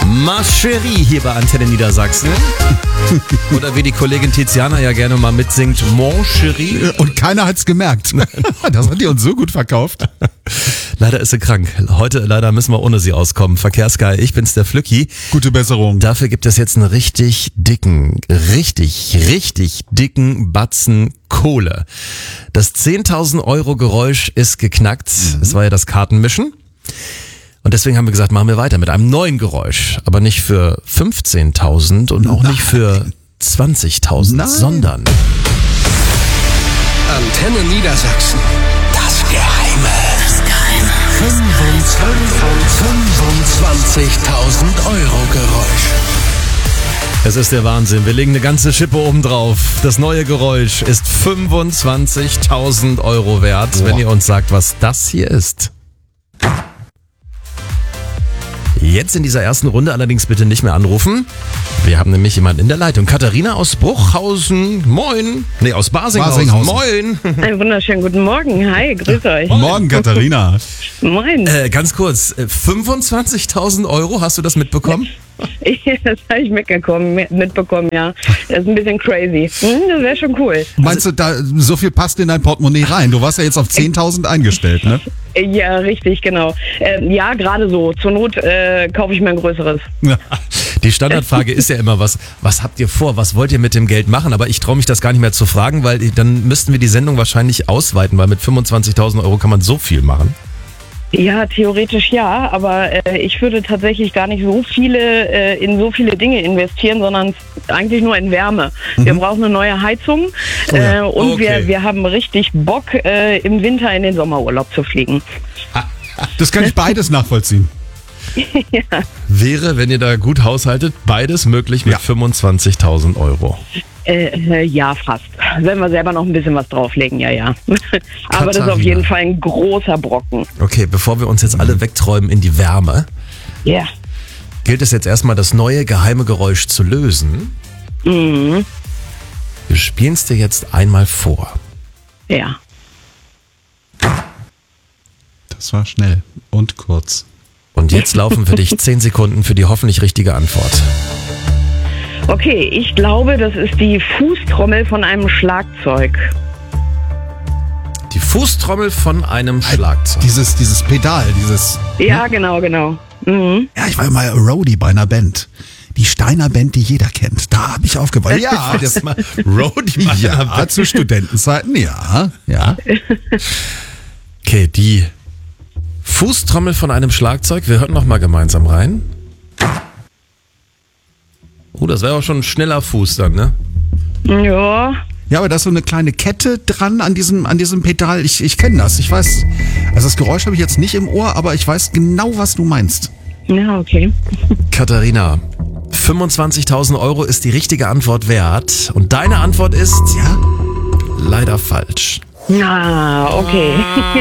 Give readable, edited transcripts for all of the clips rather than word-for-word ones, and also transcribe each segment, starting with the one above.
Ma Chérie hier bei Antenne Niedersachsen. Oder wie die Kollegin Tiziana ja gerne mal mitsingt, Mon Chérie. Und keiner hat's gemerkt. Das hat die uns so gut verkauft. Leider ist sie krank. Heute leider müssen wir ohne sie auskommen. Verkehrsgeil, ich bin's, der Flücki. Gute Besserung. Dafür gibt es jetzt einen richtig dicken Batzen Kohle. Das 10.000 Euro Geräusch ist geknackt. Es war ja das Kartenmischen. Und deswegen haben wir gesagt, machen wir weiter mit einem neuen Geräusch. Aber nicht für 15.000 und auch nicht für 20.000, sondern Antenne Niedersachsen. Das Geheime. 25.000 Euro Geräusch. es ist der Wahnsinn. Wir legen eine ganze Schippe oben drauf. Das neue Geräusch ist 25.000 Euro wert, wenn ihr uns sagt, was das hier ist. Jetzt in dieser ersten Runde allerdings bitte nicht mehr anrufen. Wir haben nämlich jemanden in der Leitung. Katharina aus Bruchhausen. Moin. Nee, aus Basinghausen. Moin. Einen wunderschönen guten Morgen. Hi, grüß euch. Morgen, Katharina. Moin. Ganz kurz, 25.000 Euro, hast du das mitbekommen? Das habe ich mitbekommen, ja. Das ist ein bisschen crazy. Das wäre schon cool. Meinst du, da so viel passt in dein Portemonnaie rein? Du warst ja jetzt auf 10.000 eingestellt, ne? Ja, richtig, genau. Ja, gerade so. Zur Not kaufe ich mir ein größeres. Ja. Die Standardfrage ist ja immer, was habt ihr vor? Was wollt ihr mit dem Geld machen? Aber ich traue mich das gar nicht mehr zu fragen, weil dann müssten wir die Sendung wahrscheinlich ausweiten, weil mit 25.000 Euro kann man so viel machen. Ja, theoretisch ja, aber ich würde tatsächlich gar nicht so viele in so viele Dinge investieren, sondern eigentlich nur in Wärme. Wir brauchen eine neue Heizung und Okay. wir haben richtig Bock, im Winter in den Sommerurlaub zu fliegen. Das kann ich beides nachvollziehen. Ja. Wäre, wenn ihr da gut haushaltet, beides möglich mit Ja. 25.000 Euro. Ja, fast. Wenn wir selber noch ein bisschen was drauflegen, ja. Aber das ist auf Katharina. jeden Fall ein großer Brocken. Okay, bevor wir uns jetzt alle wegträumen in die Wärme, Ja. gilt es jetzt erstmal, das neue geheime Geräusch zu lösen. Wir spielen es dir jetzt einmal vor. Ja. Das war schnell und kurz. Und jetzt laufen für dich 10 Sekunden für die hoffentlich richtige Antwort. Okay, ich glaube, das ist die Fußtrommel von einem Schlagzeug. Die Fußtrommel von einem Schlagzeug. Dieses Pedal, Ja, genau. Mhm. Ja, ich war ja mal Roadie bei einer Band. Die Steiner Band, die jeder kennt. Da habe ich aufgebaut. Ja, Das mal Roadie bei einer ja, Band. zu Studentenzeiten, ja. Okay, die Fußtrommel von einem Schlagzeug. Wir hören noch mal gemeinsam rein. Das wäre auch schon ein schneller Fuß dann, ne? Ja. Ja, aber da ist so eine kleine Kette dran an diesem Pedal. Ich kenne das. Ich weiß, also das Geräusch habe ich jetzt nicht im Ohr, aber ich weiß genau, was du meinst. Ja, okay. Katharina, 25.000 Euro ist die richtige Antwort wert. Und deine Antwort ist Ja? leider falsch. Ah, okay.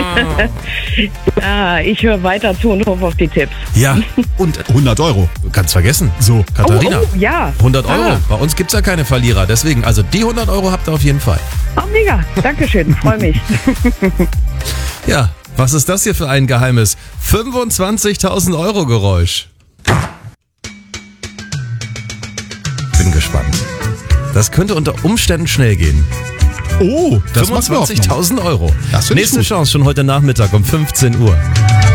Ich höre weiter zu und hoffe auf die Tipps. Ja, Und 100 Euro. du kannst vergessen. So. Katharina, Ja. 100 Euro. Ah. Bei uns gibt's ja keine Verlierer. Deswegen, also die 100 Euro habt ihr auf jeden Fall. Oh, mega. Dankeschön. Freue mich. Ja, was ist das hier für ein geheimes 25.000 Euro Geräusch? Bin gespannt. Das könnte unter Umständen schnell gehen. Oh, das macht mir Hoffnung. 25.000 Euro. Das finde ich Nächste gut. Chance schon heute Nachmittag um 15 Uhr.